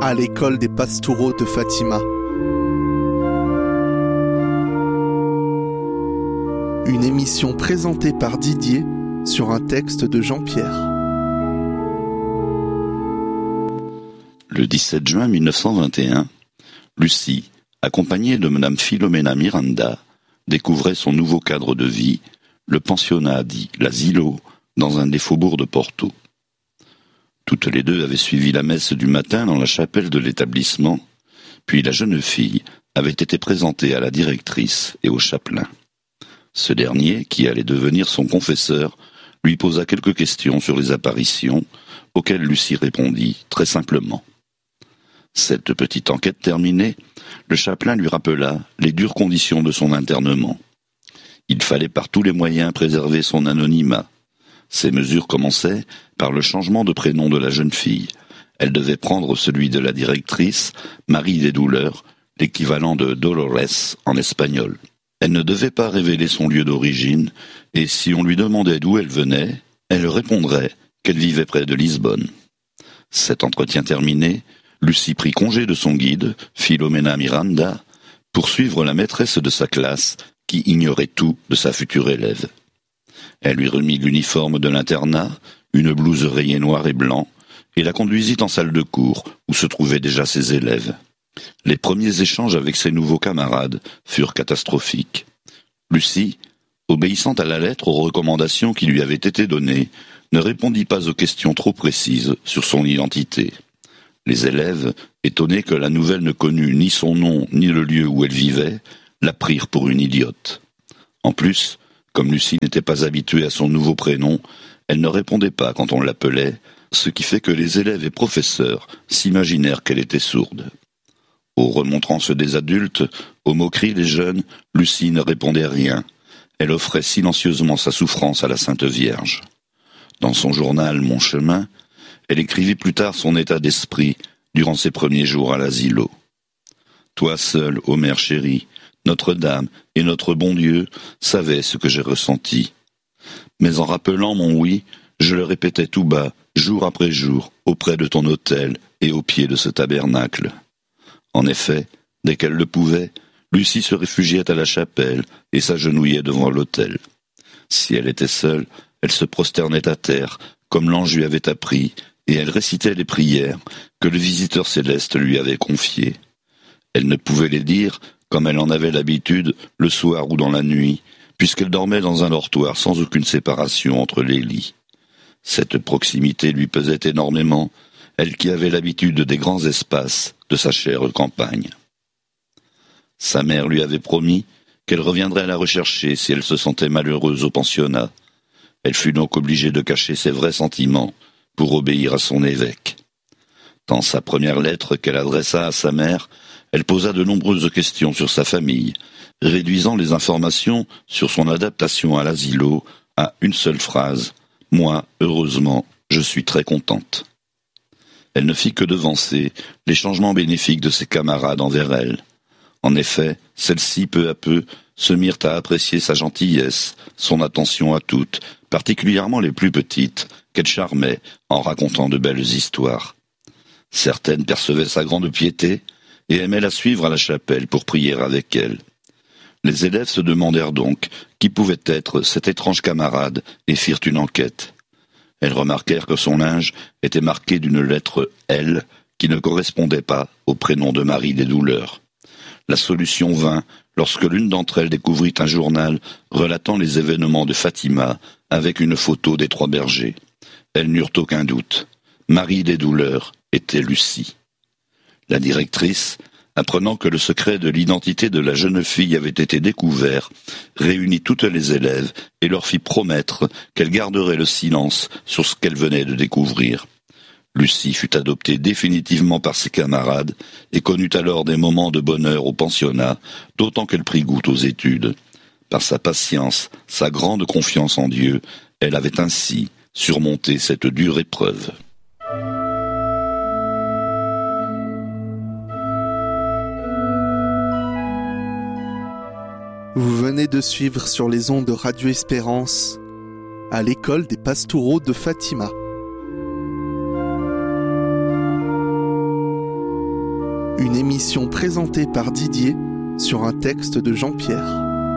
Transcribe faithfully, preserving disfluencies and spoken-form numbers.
à l'école des Pastoureaux de Fatima. Une émission présentée par Didier sur un texte de Jean-Pierre. Le dix-sept juin mille neuf cent vingt et un, Lucie, accompagnée de Madame Philomena Miranda, découvrait son nouveau cadre de vie, le pensionnat dit l'Asilo, dans un des faubourgs de Porto. Toutes les deux avaient suivi la messe du matin dans la chapelle de l'établissement, puis la jeune fille avait été présentée à la directrice et au chapelain. Ce dernier, qui allait devenir son confesseur, lui posa quelques questions sur les apparitions, auxquelles Lucie répondit très simplement. Cette petite enquête terminée, le chapelain lui rappela les dures conditions de son internement. Il fallait par tous les moyens préserver son anonymat. Ces mesures commençaient par le changement de prénom de la jeune fille. Elle devait prendre celui de la directrice, Marie des Douleurs, l'équivalent de Dolores en espagnol. Elle ne devait pas révéler son lieu d'origine, et si on lui demandait d'où elle venait, elle répondrait qu'elle vivait près de Lisbonne. Cet entretien terminé, Lucie prit congé de son guide, Philomena Miranda, pour suivre la maîtresse de sa classe, qui ignorait tout de sa future élève. Elle lui remit l'uniforme de l'internat, une blouse rayée noir et blanc, et la conduisit en salle de cours, où se trouvaient déjà ses élèves. Les premiers échanges avec ses nouveaux camarades furent catastrophiques. Lucie, obéissant à la lettre aux recommandations qui lui avaient été données, ne répondit pas aux questions trop précises sur son identité. Les élèves, étonnés que la nouvelle ne connût ni son nom ni le lieu où elle vivait, la prirent pour une idiote. En plus, comme Lucie n'était pas habituée à son nouveau prénom, elle ne répondait pas quand on l'appelait, ce qui fait que les élèves et professeurs s'imaginèrent qu'elle était sourde. Aux remontrances des adultes, aux moqueries des jeunes, Lucie ne répondait rien. Elle offrait silencieusement sa souffrance à la Sainte Vierge. Dans son journal « Mon chemin », elle écrivit plus tard son état d'esprit durant ses premiers jours à l'asilo. « Toi seul, ô mère chérie, Notre-Dame et notre bon Dieu savaient ce que j'ai ressenti. Mais en rappelant mon oui, je le répétais tout bas, jour après jour, auprès de ton autel et au pied de ce tabernacle. En effet, dès qu'elle le pouvait, Lucie se réfugiait à la chapelle et s'agenouillait devant l'autel. Si elle était seule, elle se prosternait à terre, comme l'ange lui avait appris, et elle récitait les prières que le visiteur céleste lui avait confiées. Elle ne pouvait les dire, comme elle en avait l'habitude, le soir ou dans la nuit, puisqu'elle dormait dans un dortoir sans aucune séparation entre les lits. Cette proximité lui pesait énormément, elle qui avait l'habitude des grands espaces de sa chère campagne. Sa mère lui avait promis qu'elle reviendrait la rechercher si elle se sentait malheureuse au pensionnat. Elle fut donc obligée de cacher ses vrais sentiments pour obéir à son évêque. Dans sa première lettre qu'elle adressa à sa mère, elle posa de nombreuses questions sur sa famille, réduisant les informations sur son adaptation à l'asilo à une seule phrase « Moi, heureusement, je suis très contente ». Elle ne fit que devancer les changements bénéfiques de ses camarades envers elle. En effet, celles-ci, peu à peu, se mirent à apprécier sa gentillesse, son attention à toutes, particulièrement les plus petites, qu'elle charmait en racontant de belles histoires. Certaines percevaient sa grande piété et aimaient la suivre à la chapelle pour prier avec elle. Les élèves se demandèrent donc qui pouvait être cet étrange camarade et firent une enquête. Elles remarquèrent que son linge était marqué d'une lettre L qui ne correspondait pas au prénom de Marie des Douleurs. La solution vint lorsque l'une d'entre elles découvrit un journal relatant les événements de Fatima avec une photo des trois bergers. Elles n'eurent aucun doute. Marie des Douleurs était Lucie. La directrice, apprenant que le secret de l'identité de la jeune fille avait été découvert, réunit toutes les élèves et leur fit promettre qu'elle garderait le silence sur ce qu'elle venait de découvrir. Lucie fut adoptée définitivement par ses camarades et connut alors des moments de bonheur au pensionnat, d'autant qu'elle prit goût aux études. Par sa patience, sa grande confiance en Dieu, elle avait ainsi surmonté cette dure épreuve. Vous venez de suivre sur les ondes de Radio Espérance à l'école des Pastoureaux de Fatima. Une émission présentée par Didier sur un texte de Jean-Pierre.